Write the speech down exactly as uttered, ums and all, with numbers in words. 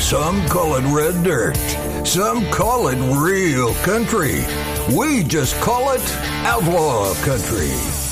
Some call it red dirt. Some call it real country. We just call it outlaw country.